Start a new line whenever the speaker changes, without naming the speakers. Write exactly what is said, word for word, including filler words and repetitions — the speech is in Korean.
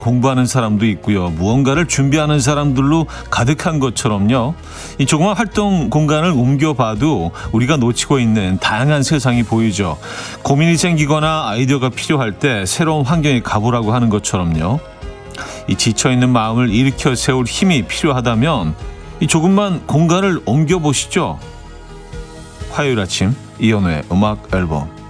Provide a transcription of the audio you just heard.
공부하는 사람도 있고요. 무언가를 준비하는 사람들로 가득한 것처럼요. 이 조그만 활동 공간을 옮겨봐도 우리가 놓치고 있는 다양한 세상이 보이죠. 고민이 생기거나 아이디어가 필요할 때 새로운 환경에 가보라고 하는 것처럼요. 이 지쳐있는 마음을 일으켜 세울 힘이 필요하다면 이 조금만 공간을 옮겨보시죠. 화요일 아침 이현우의 음악 앨범